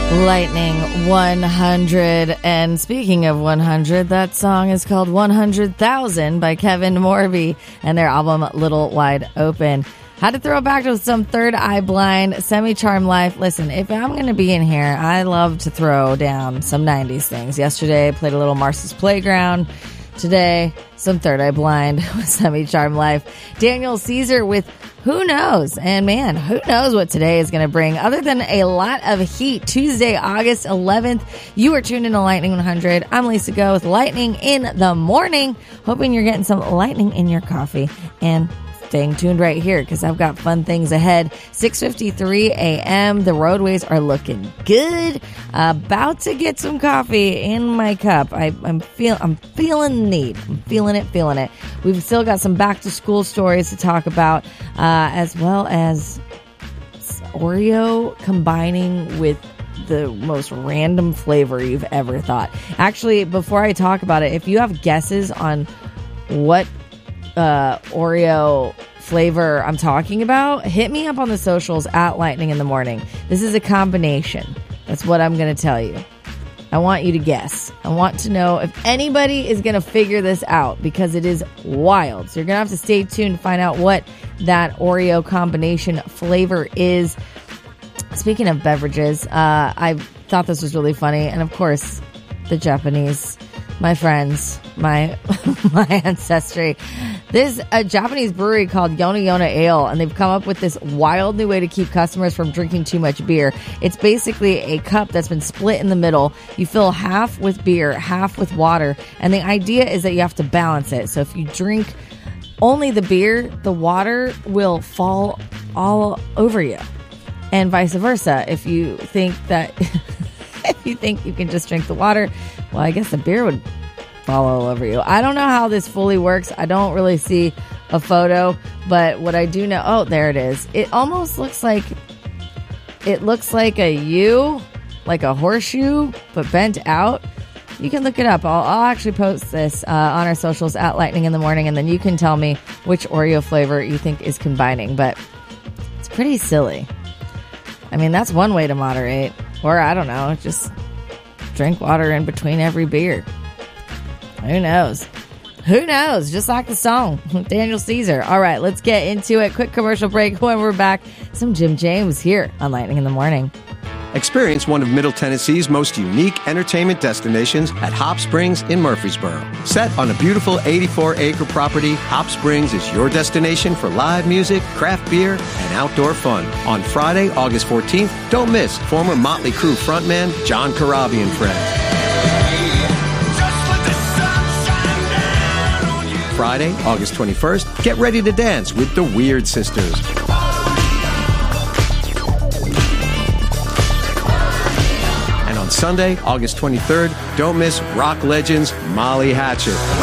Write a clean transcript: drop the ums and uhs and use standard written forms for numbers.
Lightning 100. And speaking of 100, that song is called 100,000 by Kevin Morby and their album Little Wide Open. Had to throw it back to some Third Eye Blind, Semi-Charmed Life. Listen, if I'm going to be in here, I love to throw down some 90s things. Yesterday, I played a little Marcy's Playground. Today, some Third Eye Blind with Semi-Charmed Life. Daniel Caesar with Who Knows? And man, who knows what today is going to bring other than a lot of heat. Tuesday, August 11th. You are tuned into Lightning 100. I'm Lisa Go with Lightning in the Morning. Hoping you're getting some lightning in your coffee and staying tuned right here because I've got fun things ahead. 6:53 a.m. The roadways are looking good. About to get some coffee in my cup. I'm feeling the need. I'm feeling it. We've still got some back to school stories to talk about, as well as Oreo combining with the most random flavor you've ever thought. Actually, before I talk about it, if you have guesses on what Oreo flavor I'm talking about, hit me up on the socials at Lightning in the Morning. This is a combination. That's what I'm going to tell you. I want you to guess. I want to know if anybody is going to figure this out because it is wild. So you're going to have to stay tuned to find out what that Oreo combination flavor is. Speaking of beverages, I thought this was really funny. And of course, the Japanese, my friends, my ancestry. There's a Japanese brewery called Yona Yona Ale, and they've come up with this wild new way to keep customers from drinking too much beer. It's basically a cup that's been split in the middle. You fill half with beer, half with water, and the idea is that you have to balance it. So if you drink only the beer, the water will fall all over you, and vice versa. If you think that if you think you can just drink the water, well, I guess the beer would fall all over you. I don't know how this fully works. I don't really see a photo, but what I do know, oh, there it is. It almost looks like a U, like a horseshoe, but bent out. You can look it up. I'll actually post this on our socials at Lightning in the Morning, and then you can tell me which Oreo flavor you think is combining, but it's pretty silly. I mean, that's one way to moderate, or I don't know, just drink water in between every beer. Who knows? Who knows? Just like the song, Daniel Caesar. All right, let's get into it. Quick commercial break. When we're back, some Jim James here on Lightning in the Morning. Experience one of Middle Tennessee's most unique entertainment destinations at Hop Springs in Murfreesboro. Set on a beautiful 84-acre property, Hop Springs is your destination for live music, craft beer, and outdoor fun. On Friday, August 14th, don't miss former Motley Crue frontman John Corabi and friends. Friday, August 21st, get ready to dance with the Weird Sisters. And on Sunday, August 23rd, don't miss rock legends Molly Hatchet.